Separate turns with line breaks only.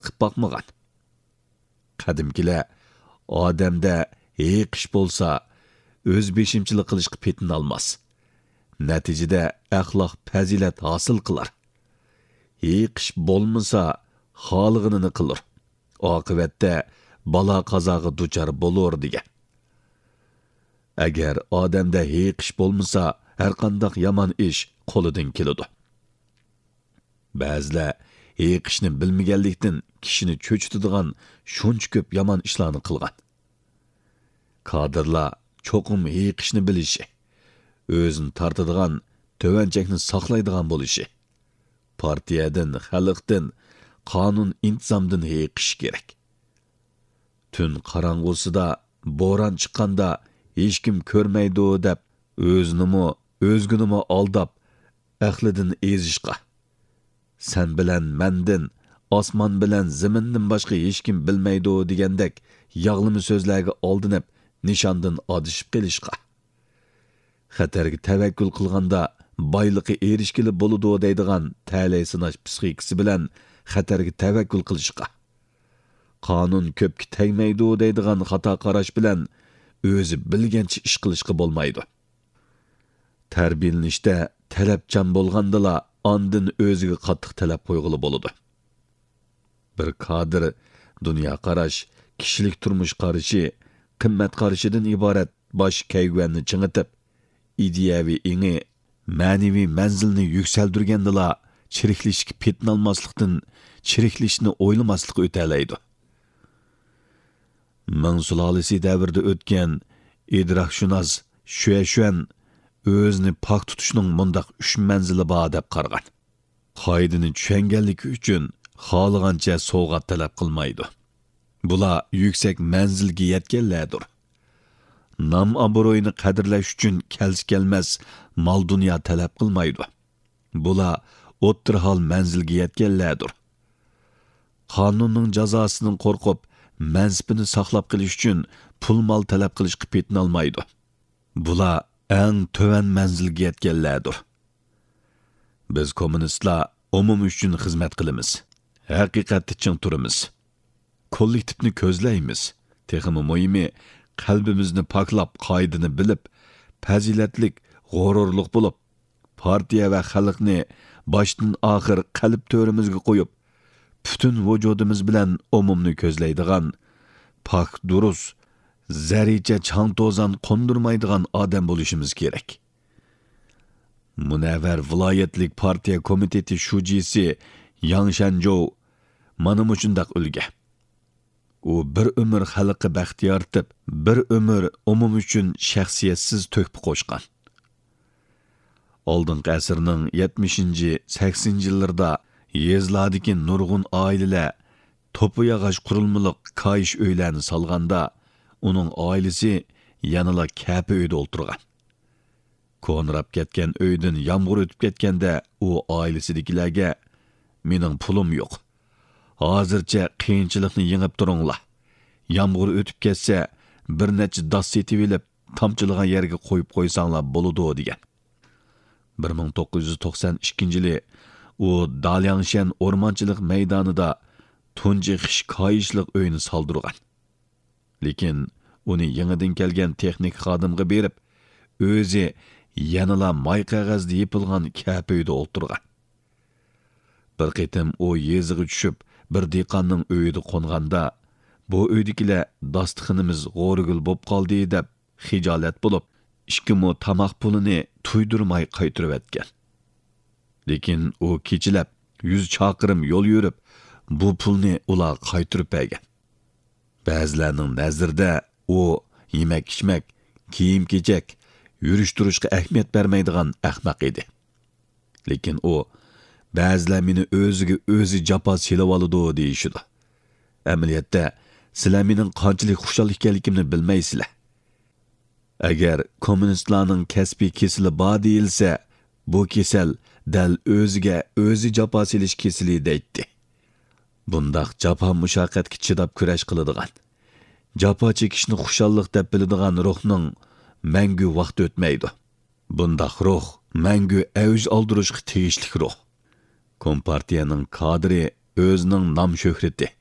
qilib boqmagan. Qadimkilar odamda heqish bo'lsa, o'z beshimchilik qilishga petinolmas. Natijada axloq fazilat hosil qilar. Heqish bo'lmasa, xolig'ini qilur. Oqibatda balo qazoga duchor bo'lur degan. Agar odamda heqish bo'lmasa, har qanday yomon ish qo'lidan keladi. Ba'zilar heqishni bilmaganlikdan kishini cho'chitadigan shuncha ko'p yomon ishlarni qilgan. Kadrlar cho'qim heqishni bilishi, o'zini tortadigan, tovanchakni saqlaydigan bo'lishi, partiyadan, xalqdan, qonun intizomdan heqish kerak. Tun qorong'usida bo'ron chiqqanda hech kim ko'rmaydi deb o'zginimi aldab, aqlidan ezishqa. Sen bilan mendin, osmon bilan zamindan boshqa hech kim bilmaydi degandek yog'limi so'zlarga oldinib, nishondan odishib qilishqa. Xatarga tavakkul qilganda boyliqqa erishkili bo'ladi deydigan ta'lay sinash psixikasi bilan xatarga tavakkul qilishqa. Qonun ko'pga tegmaydi deydigan xato qarash bilan o'zi bilgancha ish qilishga bo'lmaydi. Tarbiyalanishda talabchan bo'lgandala ondan o'ziga qattiq talab qo'yg'ili bo'ladi. Bir kadr dunyo qarash, kishilik turmush qarashi, qimmat qarashidan iborat bosh kayvanni chingitib, ideyaviy ingi, ma'naviy manzilni yuksaldirgandala chiriklishga petinolmaslikdan chiriklishni o'ylamaslik o'talaydi. Ming sulolasi davrida o'tgan idrokshunos Shuan o'zini pok tutishning mundaq 3 manzili bor deb qargan. Qoidani tushunganligi uchun xohlagancha sovg'at talab qilmaydi. Bular yuksak manzilga yetganlardir. Nam obro'yini qadrlash uchun kelmas mol dunyo talab qilmaydi. Bular o'ttirhol manzilga yetganlardir. Qonunning jazosidan qo'rqib, mansibini saqlab qilish uchun pul mol talab qilishga petinolmaydi. Bular eng töven manzilga yetganlardir. Biz kommunistlar umum uchun xizmat qilamiz. Haqiqatni ching turamiz. Kollektivni ko'zlaymiz. Texmi muhimi qalbimizni poklab, qoidani bilib, fazilatlik, g'ururlik bo'lib, partiya va xalqni boshdan oxir qalb to'rimizga qo'yib, butun vujudimiz bilan umumni ko'zlaydigan, pok durust, zaricha chang to'zan qondirmaydigan odam bo'lishimiz kerak. Munavvar viloyatlik partiya komiteti shujisi Yang Shanzhou mana shundaq ulga. U bir umr xalqqa baxt yaratib, bir umr umum uchun shaxsiyatsiz to'kib qo'shgan. Oldingi asrning 70-80 yillarda yezlardagi nurg'un oilalar to'pi yog'och qurilmaliq koyish uylarni solganda, uning oilasi yanala kapi uyda o'ltirgan. Ko'nrab ketgan uydan yomg'ir o'tib ketganda u oilasidagilarga "Mening pulim yo'q. Hozircha qiyinchilikni yengib turinglar. Yomg'ir o'tib ketsa, bir necha dos setib olib, tomchilagan yerga qo'yib qo'ysanglar bo'ladi" degan. 1992-yili u Dalyangshan o'rmonchilik maydonida tunji qish koyishliq uyni soldirgan. Lekin uni yangidan kelgan texnik xodimga berib, o'zi yanala moy qog'ozda yepilgan kapi uyda o'ltirgan. Bir qitim u yeziga tushib, bir dehqonning uyida qo'nganda, bu uydagilar dasturxonimiz g'o'rgul bo'lib qoldi deb xijolat bo'lib, ishkimi tamoq pulini tuydirmay qaytirib etgan. Lekin u kechilab 100 chaqirim yo'l yurib, bu pulni ular qaytirib bergan. Ba'zilarning nazarida u yemak-ichmak, kiyim-kechak, yurish-turishga ahamiyat bermaydigan ahmoq edi. Lekin u ba'zilar meni o'ziga o'zi jafo silib oladi deyishdi. Amaliyotda sizlar mening qanchalik xushal ekanligimni bilmaysizlar. Agar kommunistlarning kasbiy kesili bor deyilsa, bu kesal dal o'ziga o'zi jafo silish kesili deydi. Bundaq jafo mushaqqatga chidab kurash qiladigan, jafo chekishni xushallik deb biladigan ruhning mangu vaqt o'tmaydi. Bundaq ruh mangu avj oldirishga tegishli ruh. Kompartiyaning kadri o'zining nom shuhrati